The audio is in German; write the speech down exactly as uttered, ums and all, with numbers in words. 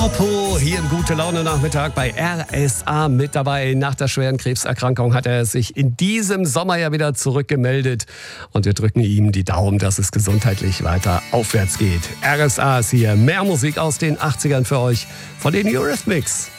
Harpo hier im Gute-Laune-Nachmittag bei R S A mit dabei. Nach der schweren Krebserkrankung hat er sich in diesem Sommer ja wieder zurückgemeldet. Und wir drücken ihm die Daumen, dass es gesundheitlich weiter aufwärts geht. R S A ist hier. Mehr Musik aus den achtzigern für euch von den Eurythmics.